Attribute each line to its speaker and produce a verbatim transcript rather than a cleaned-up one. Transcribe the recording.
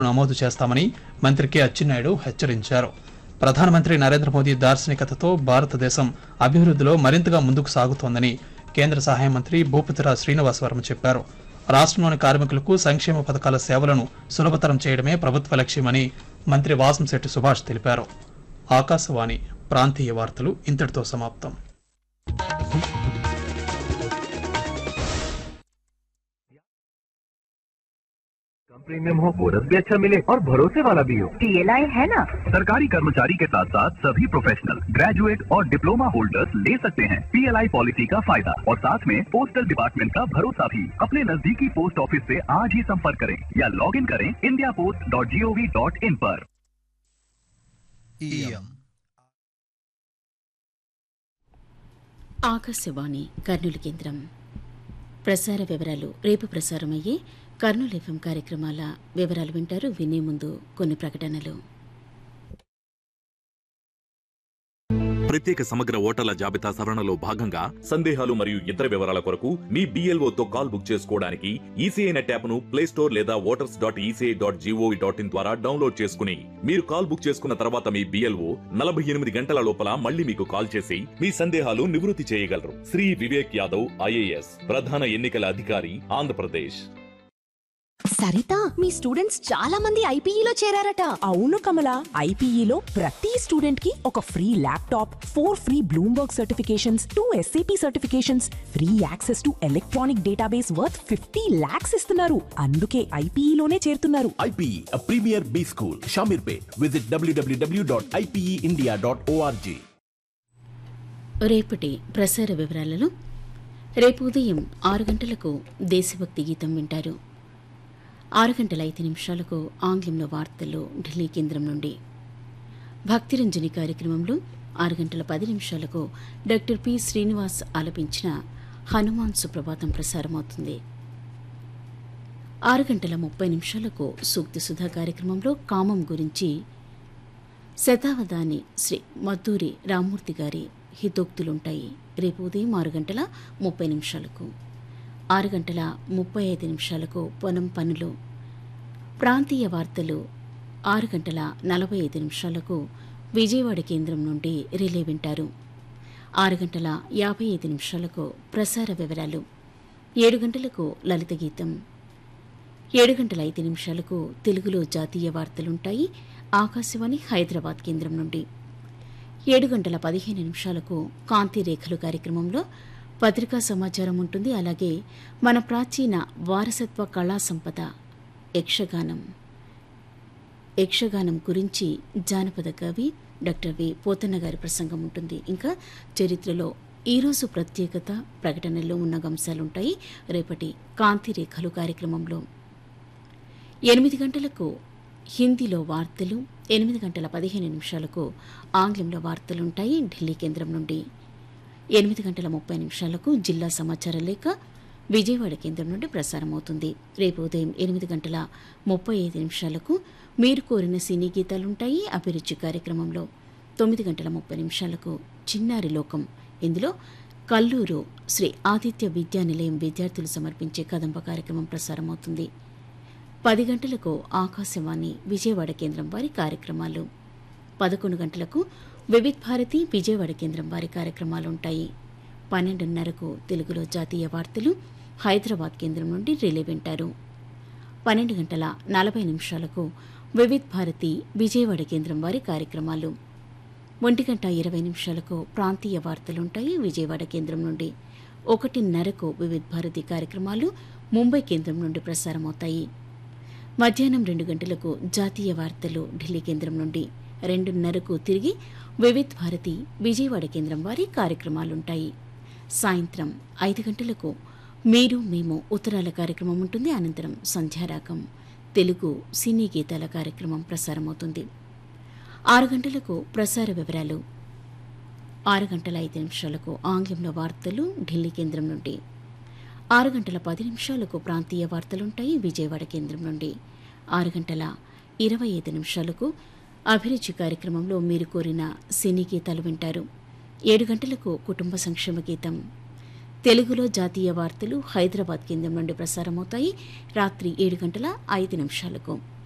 Speaker 1: నమోదు చేస్తామని మంత్రి కె అచ్చెన్నాయుడు హెచ్చరించారు. ప్రధానమంత్రి నరేంద్ర మోదీ దార్శనికతతో భారతదేశం అభివృద్ధిలో మరింతగా ముందుకు సాగుతోందని కేంద్ర సహాయ మంత్రి భూపతిరాజు శ్రీనివాస్ వర్మ చెప్పారు. రాష్ట్రంలోని కార్మికులకు సంక్షేమ పథకాల సేవలను సులభతరం చేయడమే ప్రభుత్వ లక్ష్యమని మంత్రి వాసంశెట్టి సుభాష్ తెలిపారు. ఆకాశవాణి ప్రాంతీయ వార్తలు ఇంతటితో సమాప్తం.
Speaker 2: प्रीमियम हो, बोनस भी अच्छा मिले और भरोसे वाला भी हो।
Speaker 3: पीएलआई है ना।
Speaker 2: सरकारी कर्मचारी के साथ साथ सभी प्रोफेशनल, ग्रेजुएट और डिप्लोमा होल्डर्स ले सकते हैं पीएलआई पॉलिसी का फायदा और साथ में पोस्टल डिपार्टमेंट का भरोसा भी। अपने नजदीकी पोस्ट ऑफिस से आज ही संपर्क करें या लॉग इन करें India post dot G O V dot in पर।
Speaker 4: ఆకాశవాణి కర్నూలు కేంద్రం ప్రసార వివరాలు. రేపు ప్రసారమయ్యే కర్నూలు ఎఫ్ఎం కార్యక్రమాల వివరాలు వింటారు. వినే ముందు కొన్ని ప్రకటనలు.
Speaker 5: ప్రత్యేక సమగ్ర ఓటర్ల జాబితా సవరణలో భాగంగా సందేహాలు మరియు ఇతర వివరాల కొరకు మీ బిఎల్ఓతో కాల్ బుక్ చేసుకోవడానికి ఈసీఐ నెట్ యాప్ ను ప్లే స్టోర్ లేదా voters dot ECI dot GOV dot in ద్వారా డౌన్లోడ్ చేసుకుని మీరు కాల్ బుక్ చేసుకున్న తర్వాత మీ బిఎల్ఓ నలభై ఎనిమిది గంటల లోపల మళ్లీ మీకు కాల్ చేసి మీ సందేహాలు నివృత్తి చేయగలరు. శ్రీ వివేక్ యాదవ్ ఐఏఎస్ ప్రధాన ఎన్నికల అధికారి ఆంధ్రప్రదేశ్.
Speaker 6: సరిత, మీ స్టూడెంట్స్ చాలా మంది ఐపీఈలో చేరారట.
Speaker 7: అవును కమల, ఐపీఈలో ప్రతి స్టూడెంట్ కి ఒక free laptop, four free Bloomberg certifications, two SAP certifications, free access to electronic database worth fifty lakhs ఇస్తున్నారు. అందుకే ఐపీఈలోనే చేరుతున్నారు.
Speaker 8: IPE, a premier B school, Shamirpet. Visit w w w dot i p e india dot org.
Speaker 4: రేపటి ప్రసార వివరాలలో రేపు ఉదయం ఆరు గంటలకు దేశభక్తి గీతం వింటారు. ఆరు గంటల ఐదు నిమిషాలకు ఆంగ్లంలో వార్తల్లో ఢిల్లీ కేంద్రం నుండి. భక్తిరంజని కార్యక్రమంలో ఆరు గంటల పది నిమిషాలకు డాక్టర్ పి శ్రీనివాస్ ఆలపించిన హనుమాన్ సుప్రభాతం ప్రసారమవుతుంది. ఆరు గంటల ముప్పై నిమిషాలకు సూక్తి సుధా కార్యక్రమంలో కామం గురించి శతావధాని శ్రీ మద్దూరి రామ్మూర్తి గారి హితోక్తులుంటాయి. రేపు ఉదయం ఆరు గంటల ముప్పై నిమిషాలకు. ఆరు గంటల ముప్పై ఐదు నిమిషాలకు పొలం పనులు. ప్రాంతీయ వార్తలు ఆరు గంటల నలభై ఐదు నిమిషాలకు విజయవాడ కేంద్రం నుండి రిలే వింటారు. ఆరు గంటల యాభై ఐదు నిమిషాలకు ప్రసార వివరాలు. ఏడు గంటలకు లలిత గీతం. ఏడు గంటల ఐదు నిమిషాలకు తెలుగులో జాతీయ వార్తలుంటాయి ఆకాశవాణి హైదరాబాద్ కేంద్రం నుండి. ఏడు గంటల పదిహేను నిమిషాలకు కాంతి రేఖలు కార్యక్రమంలో పత్రికా సమాచారం ఉంటుంది. అలాగే మన ప్రాచీన వారసత్వ కళా సంపద యక్షగానం యక్షగానం గురించి జానపద కవి డాక్టర్ వి పోతన్న గారి ప్రసంగం ఉంటుంది. ఇంకా చరిత్రలో ఈరోజు ప్రత్యేకత ప్రకటనలో ఉన్న అంశాలుంటాయి రేపటి కాంతి రేఖలు కార్యక్రమంలో. ఎనిమిది గంటలకు హిందీలో వార్తలు, ఎనిమిది గంటల పదిహేను నిమిషాలకు ఆంగ్లంలో వార్తలుంటాయి ఢిల్లీ కేంద్రం నుండి. ఎనిమిది గంటల ముప్పై నిమిషాలకు జిల్లా సమాచార లేఖ విజయవాడ కేంద్రం నుండి ప్రసారమవుతుంది. రేపు ఉదయం ఎనిమిది గంటల ముప్పై ఐదు నిమిషాలకు మీరు కోరిన సినీ గీతాలుంటాయి అభిరుచి కార్యక్రమంలో. తొమ్మిది గంటల ముప్పై నిమిషాలకు చిన్నారి లోకం. ఇందులో కల్లూరు శ్రీ ఆదిత్య విద్యా నిలయం విద్యార్థులు సమర్పించే కదంబ కార్యక్రమం ప్రసారమవుతుంది. పది గంటలకు ఆకాశవాణి విజయవాడ కేంద్రం వారి కార్యక్రమాలు. పదకొండు గంటలకు వివిధ్ భారతి విజయవాడ కేంద్రం వారి కార్యక్రమాలుంటాయి. పన్నెండున్నరకు తెలుగులో జాతీయ వార్తలు హైదరాబాద్ కేంద్రం నుండి రిలే వింటారు. పన్నెండు గంటల నలభై నిమిషాలకు వివిధ్ భారతి విజయవాడ కేంద్రం వారి కార్యక్రమాలు. ఒంటి గంట ఇరవై నిమిషాలకు ప్రాంతీయ వార్తలుంటాయి విజయవాడ కేంద్రం నుండి. ఒకటిన్నరకు వివిధ్ భారతి కార్యక్రమాలు ముంబై కేంద్రం నుండి ప్రసారమవుతాయి. మధ్యాహ్నం రెండు గంటలకు జాతీయ వార్తలు ఢిల్లీ కేంద్రం నుండి. రెండున్నరకు తిరిగి వివిధ్ భారతి విజయవాడ కేంద్రం వారి కార్యక్రమాలుంటాయి. సాయంత్రం ఐదు గంటలకు మీరు మేము ఉత్తరాల కార్యక్రమం ఉంటుంది. అనంతరం సంధ్యారాగం తెలుగు సినీ గీతాల కార్యక్రమం ప్రసారమవుతుంది. ఆరు గంటలకు ప్రసార వివరాలు. ఆరు గంటల ఐదు నిమిషాలకు ఆంగ్లంలో వార్తలు ఢిల్లీ కేంద్రం నుండి. ఆరు గంటల పది నిమిషాలకు ప్రాంతీయ వార్తలుంటాయి విజయవాడ కేంద్రం నుండి. ఆరు గంటల ఇరవై ఐదు నిమిషాలకు అభిరుచి కార్యక్రమంలో మీరు కోరిన సినీ గీతాలు వింటారు. ఏడు గంటలకు కుటుంబ సంక్షేమ గీతం. తెలుగులో జాతీయ వార్తలు హైదరాబాద్ కేంద్రం నుండి ప్రసారమవుతాయి రాత్రి ఏడు గంటల ఐదు నిమిషాలకు.